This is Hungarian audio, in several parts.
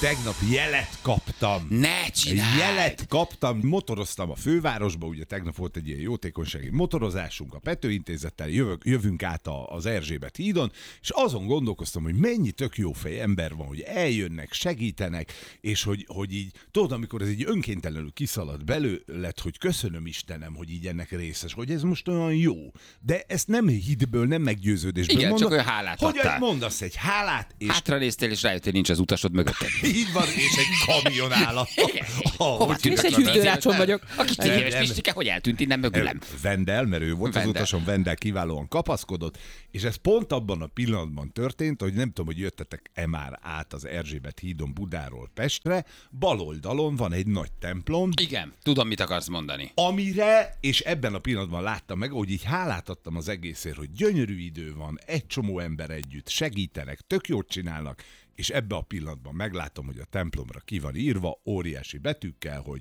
tegnap jelet kaptam. Ne csinálj! Jelet kaptam, motoroztam a fővárosba, ugye tegnap volt egy ilyen jótékonysági motorozásunk a Pető Intézettel, jövünk át az Erzsébet hídon, és azon gondolkoztam, hogy mennyi tök jó fej ember van, hogy eljönnek, segítenek, és hogy így, tudod, amikor ez így önkéntelenül kiszalad belőled, hogy köszönöm Istenem, hogy így ennek részes, hogy ez most olyan jó. De ezt nem hitből, nem meggyőződésből igen, mondom. csak olyan hálát hogy adtál. mondasz egy hálát, és Hátranéztél, és rájöttél, nincs az utasod mögötted. így van, és egy kamion áll a... És egy hűtőrácson vagyok. Aki 10 éves Pistike, hogy eltűnt innen mögülem? Vendel, mert ő volt az Vendel. utason, Vendel kiválóan kapaszkodott, és ez pont abban a pillanatban történt, hogy nem tudom, hogy jöttetek-e már át az Erzsébet hídon Budáról Pestre, bal oldalon van egy nagy templom, Igen, tudom, mit akarsz mondani. amire, és ebben a pillanatban láttam meg, hogy így hálát adtam az egészért, hogy gyönyörű idő van, egy csomó ember együtt, segítenek, tök jót csinálnak, és ebben a pillanatban meglátom, hogy a templomra ki van írva óriási betűkkel, hogy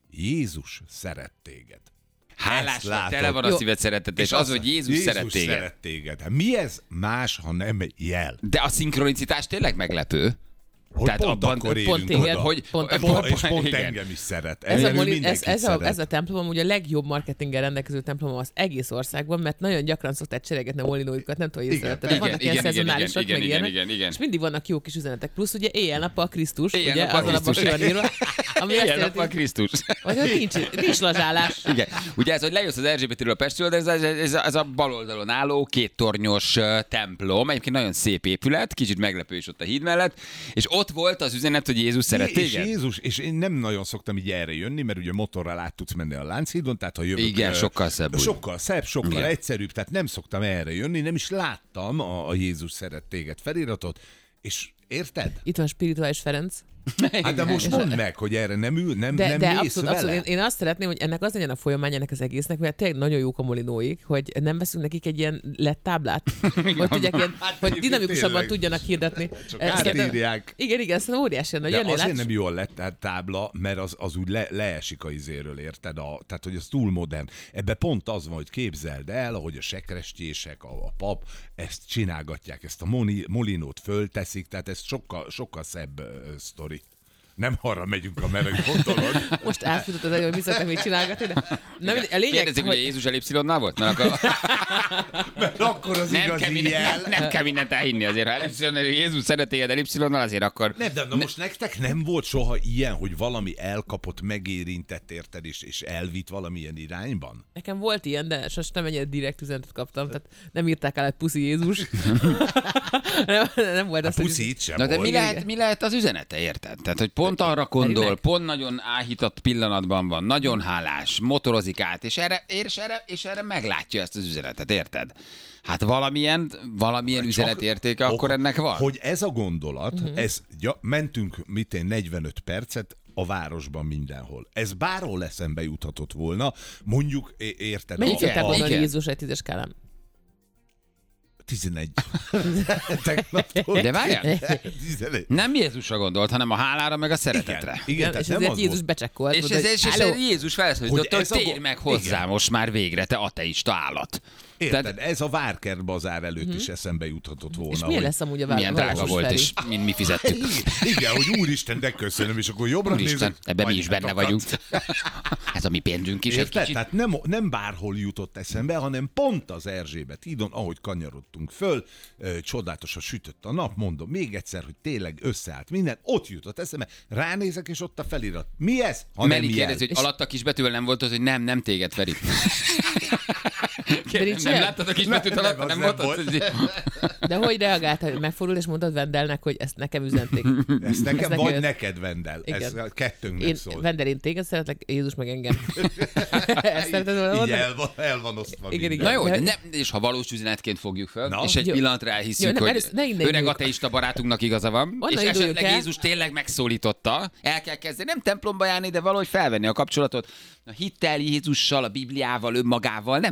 Jézus szeret téged. Hálás, látod. tele van a Jó. szíved szeretet, és az, hogy Jézus szeret téged. szeret téged. Hát mi ez más, ha nem egy jel? De a szinkronicitás tényleg meglepő. Hogy Tehát pont abban- akkor pont érünk téged, oda. hogy- És pont igen. engem is szeret. Ez a, Engem mindenkit szeret. ez a templom ugye a legjobb marketinggel rendelkező templom az egész országban, mert nagyon gyakran szokták cserégetni a molinóikat, nem tudom, hogy észrevetted. Igen, Vannak ilyen igen, szezonálisak, igen, meg igen, ilyenek, igen. és mindig vannak jó kis üzenetek. Plusz ugye éjjel-nappal Krisztus, ugye, Éjjel-nappal az alapban ki Krisztus. van írva, ami azt Ilyen nap van jelenti, Krisztus. hogy nincs lazsálás. Igen. Ugye ez, hogy lejössz az Erzsébetről a Pestről, de ez a bal oldalon álló kéttornyos templom, egyébként nagyon szép épület, kicsit meglepő is ott a híd mellett, és ott volt az üzenet, hogy Jézus szeret És téged. Jézus, és én nem nagyon szoktam így erre jönni, mert ugye motorral át tudsz menni a Lánchídon, tehát ha jövök... Igen, sokkal szebb úgy. Sokkal szebb, sokkal Igen. egyszerűbb, tehát nem szoktam erre jönni, nem is láttam a Jézus szeret téged feliratot, és érted? Itt van Spirituális Ferenc. Hát de most mondd meg, hogy erre nem ül, nem De mész abszolút, vele. abszolút. Én azt szeretném, hogy ennek az legyen a folyamány ennek az egésznek, mert tényleg nagyon jók a molinóik, hogy nem veszünk nekik egy ilyen lett táblát, hogy tudják ilyen, hogy dinamikusabban tényleg. tudjanak hirdetni. Csak Szerintem- átírják. Igen, szerintem óriási lenne. De Jönnél, azért látsz? nem jó a lett tábla, mert az úgy leesik a izéről, érted? Tehát, hogy az túl modern. Ebbe pont az van, hogy képzeld el, ahogy a sekrestjések, a pap ezt csinálgatják, ezt a molinót fölteszik, tehát ez sokkal szebb sztori. Nem arra megyünk a meleg gondolod. Most elfutott az elő, hogy mi szoktak még csinálgatni, de nem, a lényeg, Kérdezik, hogy Jézus elipszilonnál volt? Mert akkor Mert akkor az igazi jel. nem kell mindent elhinni azért. Ha elipszilonnal, Jézus szeret téged elipszilonnal, azért akkor... Nem, de most nektek nem volt soha ilyen, hogy valami elkapott, megérintett, érted, és elvitt valamilyen irányban? nekem volt ilyen, de sosem nem ennyire direkt üzenetet kaptam, tehát nem írták el egy puszi Jézus. nem volt A az, hogy... puszit sem Na de volt. mi lehet az üzenete, érted? Tehát, hogy pont arra gondol, Ferinek. pont nagyon áhított pillanatban van, nagyon hálás, motorozik át, és erre meglátja ezt az üzenetet, érted? Hát valamilyen üzenetértéke akkor ennek van. Hogy ez a gondolat, mentünk 45 percet a városban mindenhol. Ez bárhol eszembe juthatott volna, mondjuk, érted? Mennyit Igen, szokták mondani igen. Jézus egy 10-es skálán? 11. Tegnaptól. De várjál, 11. nem Jézusra gondolt, hanem a hálára meg a szeretetre. Igen, És tehát nem ezért az Jézus volt. becsekkolt. És mondta, hogy ez "Halló, Jézus felszólította, Hogy hogy ez a térj meg Igen. hozzá most már végre, te ateista állat. Érted, ez a Várkert bazár előtt is eszembe juthatott volna. És milyen lesz amúgy a Milyen drága város volt, Feri? és mi fizettük. Igen, hogy úristen, de köszönöm, és akkor jobbra Úristen, nézek. ebben mi is benne anyátokat. vagyunk. Ez a mi pénzünk is egy Érted? kicsit. Tehát nem bárhol jutott eszembe, hanem pont az Erzsébet hídon, ahogy kanyarodtunk föl, csodálatosan sütött a nap, mondom még egyszer, hogy tényleg összeállt minden, ott jutott eszembe, ránézek, és ott a felirat. Mi ez? Ha nem Meli jel. kérdezi, hogy alatt a kisbetűvel nem volt az, hogy nem téged, Feri. nincs Nem ilyen? láttad a kisbetűt alatt, az nem nem volt az, volt. hogy... De hogy reagáltál, hogy megfordul, és mondtad Vendelnek, hogy ezt nekem üzenték? Ezt nekem, Ez vagy neked- neked, Vendel. Ez Igen. a kettőnknek Én, szól. Vendel, én téged szeretlek, Jézus meg engem. Ezt szereted volna Így mondani? el van osztva Igen, minden. Na jó, de nem, és ha valós üzenetként fogjuk fel, Na. és egy Jó. pillanatra Jó, elhiszük, nem, hogy először ne innen öreg induljuk. ateista barátunknak igaza van, Onnan és induljuk esetleg el. Jézus tényleg megszólította, el kell kezdeni, nem templomba járni, de valahogy felvenni a kapcsolatot a hittel Jézussal, a Bibliával, önmagával, nem tudom.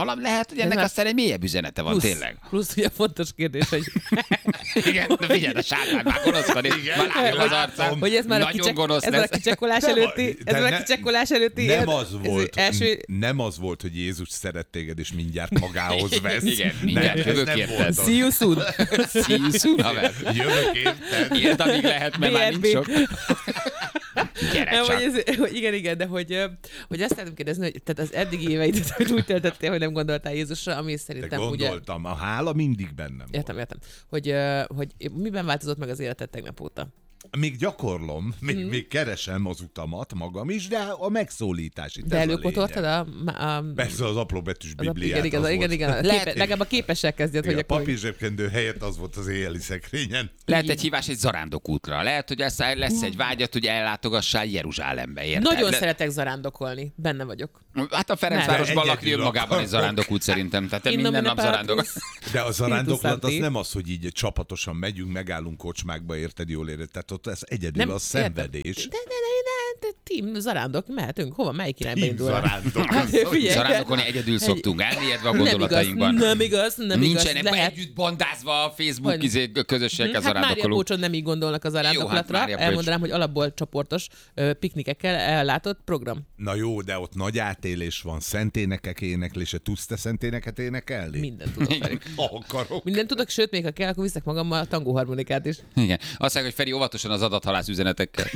valami lehet, hogy ennek aztán egy mélyebb üzenete van, tényleg. Plusz ugye fontos kérdés, hogy... Igen, de figyelj, a sátán már gonoszkodik, már látom az arcán. Hogy ez már nagyon gonosz ez lesz. a kicsekkolás előtti... Nem az volt, hogy Jézus szeret téged, és mindjárt magához vesz. Igen, mindjárt jövök érted. See you soon. See you soon, haver. Jövök érted. Érd, amíg lehet, mert már nincs sok. Gyere csak. Igen, de hogy azt szeretném kérdezni, hogy tehát az eddigi éveidet hogy úgy töltöttél, hogy nem gondoltál Jézusra, ami De szerintem gondoltam, a hála mindig bennem volt. Értem. Hogy miben változott meg az életed tegnap óta? Még gyakorlom, még keresem az utamat magam is, de a megszólítás itt De ez a előkotortad lényeg. Persze az apróbetűs Bibliát. Igen. Legalább a képessel kezdjed, hogy a papírzsebkendő helyett az volt az éjjeli szekrényen. Lehet egy hívás egy zarándokútra. Lehet, hogy lesz egy vágyat, hogy ellátogassál Jeruzsálembe, érted? Nagyon szeretek zarándokolni, benne vagyok. Hát a Ferencvárosban lakni önmagában egy zarándokút szerintem. Tehát te minden nap zarándok. De a zarándoklat az nem az, hogy így csapatosan megyünk, megállunk kocsmákba, érted, jól érted? Tehát ott ez egyedül a szenvedés. De team zarándok, mehetünk. Hova? Melyik irányba indul? Zarándokolni egyedül szoktunk, elmélyedve a gondolatainkban. Nem igaz. Nincsenek együtt bandázva a Facebook közösségek a Mária zarándokolók. Kócson nem így gondolnak a zarándoklatra. Mária Elmondanám, hogy alapból csoportos piknikekkel ellátott program. Na jó, de ott nagy átélés van, szenténekek éneklése. Tudsz te szenténeket énekelni? Mindent tudok, Feri. Akarok. Mindent tudok, sőt, még ha kell, akkor viszek magammal a tangóharmonikát is. Igen. Azt mondják, hogy Feri óvatosan az adathalász üzenetekkel.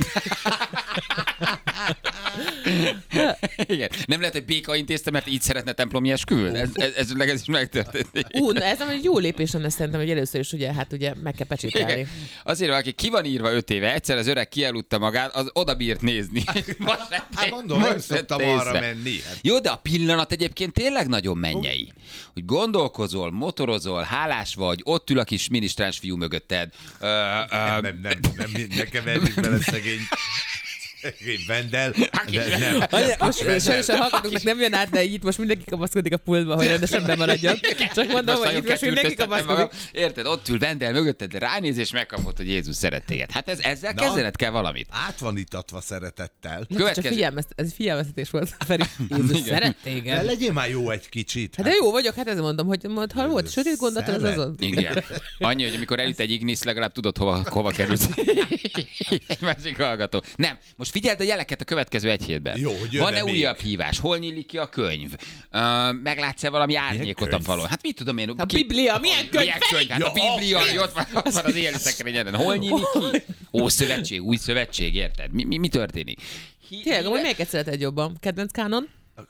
Igen. Nem lehet, hogy Béka intézte, mert így szeretne templomi esküvőn? Ez is megtörténik. Ez nem egy jó lépés lenne szerintem, hogy először is ugye meg kell pecsételni. Azért valaki ki van írva 5 éve, egyszer az öreg kieludta magát, az oda bírt nézni. Hát mondom, nem szoktam arra menni. Jó, de a pillanat egyébként tényleg nagyon mennyei. Hogy gondolkozol, motorozol, hálás vagy, ott ül a kis minisztráns fiú mögötted. Nem, ne keverjük bele szegény Vendel. Most sajnos a hallgatóknak nem jön át, de itt most mindenki kapaszkodik a pultba, hogy rendesen bemaradjon. Csak mondom, hogy itt most mindenki kapaszkodik. Érted, ott ül Vendel mögötted, de ránéz és megkapod, hogy Jézus szeret téged. Hát ezzel kezdened kell valamit. Át van itatva szeretettel. Csak ez figyelmeztetés volt, Feri. Jézus szeret téged. Legyél már jó egy kicsit. Hát de jó vagyok, hát ezzel mondom, hogy ha volt sötét gondolatod, az azon. Igen. Annyi, hogy amikor elüt egy ignisz, legalább tudod, hova kerülsz. Egy másik hallgató. Nem, most figyeld a jeleket a következő egy hétben. Jó, hogy van-e újabb hívás? Hol nyílik ki a könyv? Meglátsz-e valami árnyékot a falon? Hát mit tudom én? A Biblia, milyen könyv? Hát a Biblia, ott van az éjjeli szekrényeden. Hol nyílik ki? Ószövetség, új szövetség, érted? Mi történik? Tényleg, amúgy melyiket szereted jobban? Kedvenc kánon?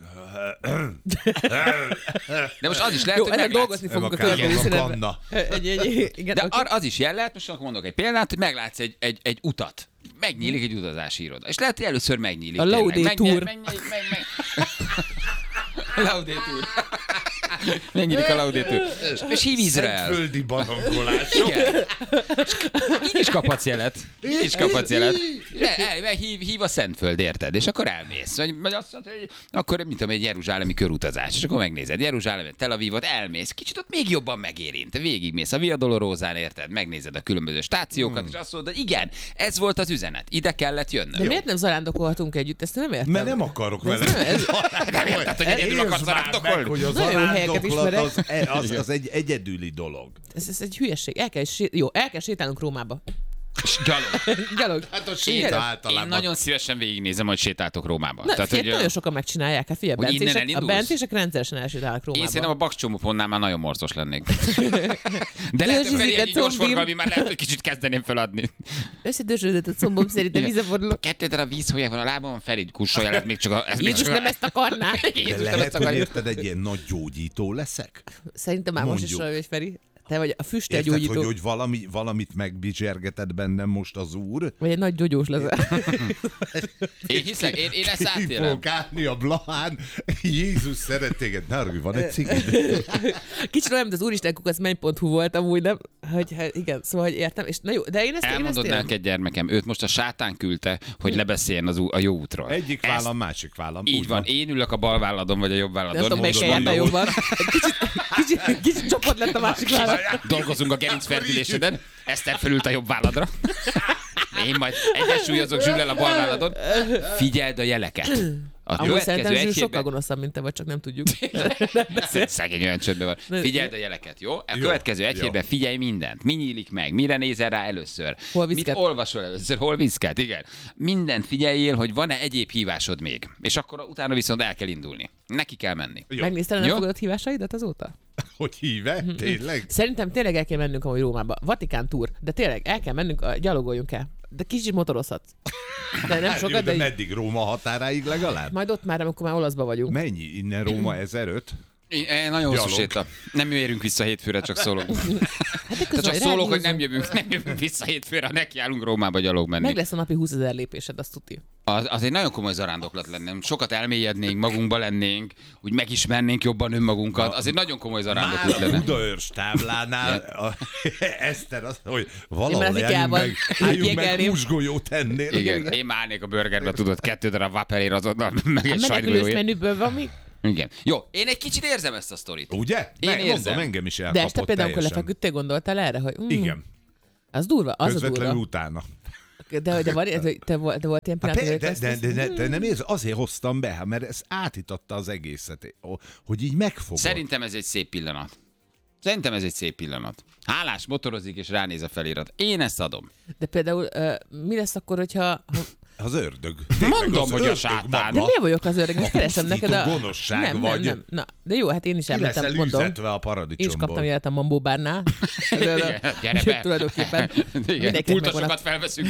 De most az is lehet, hogy meglátsz. Dolgozni fogunk a következő szünetben. De az is jel lehet, most akkor mondok egy példát, hogy meglátsz egy utat. Megnyílik egy utazási iroda. És lehet, hogy először megnyílik. A Laudator. Laudator. Megnyílik a Laudator. És hív Izrael. Szentföldi barangolások. Igen. Így is kaphatsz jelet. Hív a Szentföld, érted? És akkor elmész. Vagy azt mondod, hogy akkor, mint tudom, egy jeruzsálemi körutazás. És akkor megnézed Jeruzsálemet, Tel Avivot, elmész. Kicsit ott még jobban megérint. Végigmész a Via Dolorózán, érted? Megnézed a különböző stációkat, és azt mondod, igen, ez volt az üzenet. Ide kellett jönnöm. De miért nem zarándokolhatunk együtt? Ezt nem értem. Mert nem akarok vele. Nem érted, hogy egyedül akarsz zarándokolni? Hogy az nagyon jó helyeket ismerek. az egy egyedüli dolog. Ez egy hülyeség. El kell sétálnunk Rómába. Gyalog. Hát a séta általában. Én nagyon szívesen végignézem, hogy sétáltok Rómába. Na, tehát, nagyon sokan megcsinálják. Hát figyelj, a bencések rendszeresen elsétálnak Rómába. Én szerintem a Bakcsomópontnál már nagyon morzos lennék. De lehet, hogy Feri egy gyors forgalmi, már lehet, hogy kicsit kezdeném feladni. Összedörzsödött a combom, szerintem vízeforduló. 2 darab vízhólyag van a lábamon, Feri, kussolja, lehet még csak a... Jézus nem ezt akarná. De lehet, hogy érted, egy ilyen nagy gyógyító leszek? Szerintem már most is olyan, hogy Feri. Te vagy a füstölgyógyító. Érted, hogy valamit megbizsergetett bennem most az úr? Vagy egy nagy gyógyós leszel. Én hiszek, én ezt átélem. Ki fogok állni a Blahán, Jézus szeret téged. Nárgulj, van egy cigid? Kicsit olyan, mint az úristenkukac.hu volt amúgy, nem? Hogy igen, szóval, hogy értem. És na jó, de én ezt elmondod neked, gyermekem, őt most a sátán küldte, hogy lebeszéljen a jó útról. Egyik vállam, másik vállam. Így van, én ülök a bal válladon, vagy a jobb válladon. Nem tudom, melyik helyen a jobban. Kicsit csoport lett a másik vállad. Dolgozunk a gerincferdüléseden, Eszter felült a jobb válladra. Én majd egyensúlyozok Zsüllel a bal válladon. Figyeld a jeleket. Amúgy szerintem Zsül sokkal gonoszabb, mint te vagy, csak nem tudjuk. Szegény olyan csődben van. Figyeld a jeleket, jó? A következő egy hétben figyelj mindent. Mi nyílik meg? Mire nézel rá először? Mit olvasol először? Hol viszket? Igen. Mindent figyeljél, hogy van-e egyéb hívásod még. És akkor utána viszont el kell indulni. Neki kell menni. Megnézted, nem fogadott hívásaidat azóta? Hogy híve? Tényleg? Szerintem tényleg el kell mennünk amúgy Rómába. Vatikán túr. De tényleg el kell mennünk, gyalogoljunk el. De kicsit motorozhatsz. De nem sokat, de meddig? Róma határáig legalább? Majd ott már, amikor már olaszba vagyunk. Mennyi? Innen Róma 1005? Nagyon hosszú séta. Nem érünk vissza hétfőre, csak szólok. Csak szólok, hogy nem jövünk vissza hétfőre, nekiállunk Rómába gyalog menni. Meg lesz a napi 20 000 lépésed, azt tudni. Az egy nagyon komoly zarándoklat lenne. Sokat elmélyednénk, magunkba lennénk, úgy megismernénk jobban önmagunkat. Az egy nagyon komoly zarándoklat lenne. Már a Budaörs táblánál Eszter azt, hogy valahol álljunk meg húsgolyót ennél. Igen, én már állnék a burgerbe, tudod, 2 darab Whopperért azonnal, meg egy sajtgolyóért. Menüből van mi? Igen. Jó, én egy kicsit érzem ezt a sztorit. Ugye? Én érzem. Mondom, engem is elkapott. De este például, amikor lefeküdtél, gondoltál erre, hogy... Igen. Az durva, az közvetlenül a durva. Utána. De volt ilyen pillanat, de nem érzem, azért hoztam be, mert ez átitatta az egészet, hogy így megfogod. Szerintem ez egy szép pillanat. Hálás motorozik és ránéz a felirat. Én ezt adom. De például mi lesz akkor, hogyha... Az ördög. Mondom, hogy a sátán. De miért vagyok az ördög? Most keresem neked a... gonoszság vagy. Nem. Na, de jó, hát én is említem, mondom. Ki leszel üzetve a paradicsomból. Én is kaptam jelet a Mambó bárnál. Gyere be. Tulajdonképpen. Pultosokat felveszünk.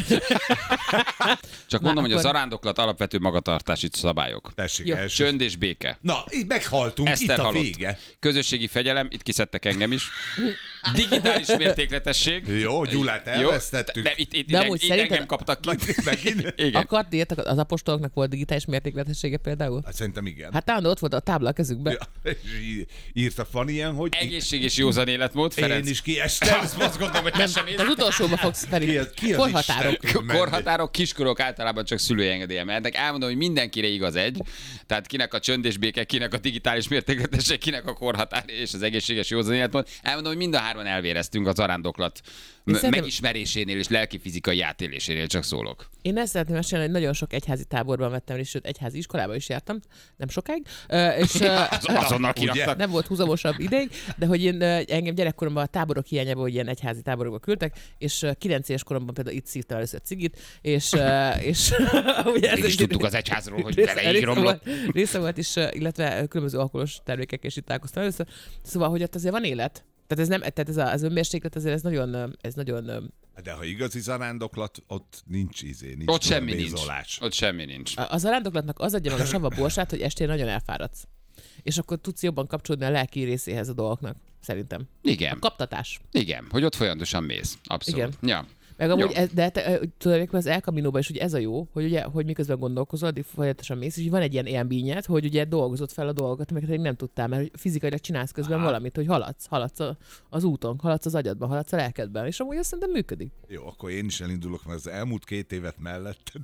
Csak mondom, hogy a zarándoklat alapvető magatartási szabályok. Csönd és béke. Na, így meghaltunk, Eszter itt a halott. vége. Közösségi fegyelem, itt kiszedtek engem is. Digitális mértékletesség. Jó, Gyulát elvesztettük. De itt engem kaptak ki. Akart ilyet, az apostoloknak volt digitális mértékletessége például? Hát szerintem igen. Hát talán ott volt a tábla a kezükben. Ja, írtak van ilyen, hogy... Egészség és józan életmód, Ferenc. Én is kiestem. Azt gondolom, hogy sem az utolsóba fogsz felé. Korhatárok. Korhatárok, kiskorok általában csak szülői engedélye mehetnek. Elmondom, hogy mindenkire igaz egy. Tehát kinek a csönd és béke, kinek a digitális mértékletesség, kinek a korhatár és az egészséges józan életmód. Elmondom, hogy mind a hárman elvéreztünk a zarándoklat megismerésénél és lelki-fizikai átélésénél, csak szólok. Én ezt szeretném mesélni, hogy nagyon sok egyházi táborban vettem, és sőt, egyházi iskolába is jártam, nem sokáig. És azonnal kiraktak. Nem volt húzamosabb ideig, de hogy én engem gyerekkoromban a táborok hiányában, hogy ilyen egyházi táborokba küldtek, és 9 éves koromban például itt szívtam először cigit, és ugye is tudtuk az egyházról, hogy beleig romlott. Része volt is, illetve különböző alkoholos termékek, és itt találkoztam először. Szóval, hogy ott azért van élet. Tehát ez nem, tehát az önmérséklet azért ez nagyon... De ha igazi zarándoklat, ott nincs ott semmi nincs. Ott semmi nincs. A zarándoklatnak az adja meg a sava borsát, hogy estén nagyon elfáradsz. És akkor tudsz jobban kapcsolódni a lelki részéhez a dolgoknak, szerintem. Igen. A kaptatás. Igen, hogy ott folyamatosan mész. Abszolút. Igen. Ja. Meg amúgy, tulajdonképpen az El Caminóban is ugye ez a jó, hogy ugye, hogy miközben gondolkozol, addig folyamatosan mész, és van egy ilyen élményed, hogy ugye dolgozod fel a dolgokat, amiket nem tudtál, mert fizikailag csinálsz közben valamit, hogy haladsz az úton, haladsz az agyadban, haladsz a lelkedben, és amúgy azt szerintem működik. Jó, akkor én is elindulok, mert az elmúlt 2 évet melletted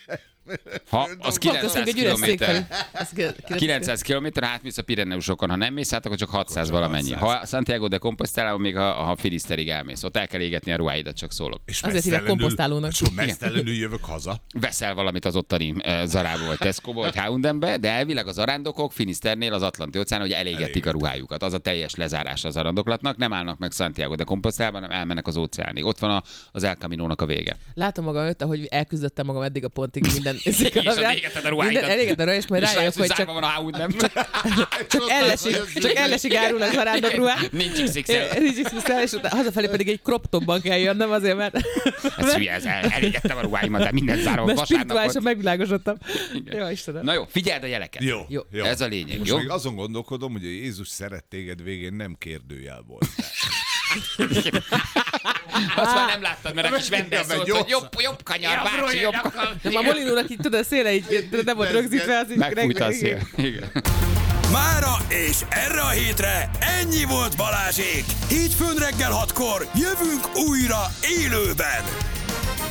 az 900 kilométer. 900 kilométer, átmész a Pireneusokon. Ha nem mész át, akkor csak 600 valamennyi. Ha Santiago de Compostelában még a Filiszterig elmész. Ott el kell égetni a ruháidat, csak szólok. És azért hívják komposztálónak. És mesztelenül jövök haza. Veszel valamit az ottani Zarából, vagy Tesco-ból, vagy H&M-be, de elvileg az zarándokok Finisternél az Atlanti-óceán, hogy elégetik a ruhájukat. Az a teljes lezárás a zarándoklatnak. Nem állnak meg Santiago de Compostelában, hanem elmennek az óceánig. Ott van az El Caminónak a vége. Látom magam előtt, hogy elküzdöttem magam eddig a pontig minden. És elégetted a ruháidat. Elégetted a ruháidat, és majd rájövök, hogy csak ellesig árul a zarándok ruhát. Nincs XXL. Nincs XXL, és hazafelé pedig egy crop topban kell jönnöm azért, mert... Ez hülye, elégettem a ruháimat, de mindent zárom vasárnapot. Mert spirituálisan megvilágosodtam. Jó, Istenem. Na jó, figyeld a jeleket. Jó. Ez a lényeg, most jó? még azon gondolkodom, hogy a Jézus szeret téged végén nem kérdőjel volt. Azt már nem láttad, mert a kis vendel szólt, hogy jobb kanyar, bácsi, jobb kanyar. A Molinónak így tudod, a széle így nem volt rögzítve. Megfújta a szél. Mára és erre a hétre ennyi volt Balázsék. Hétfőn reggel 6-kor jövünk újra élőben.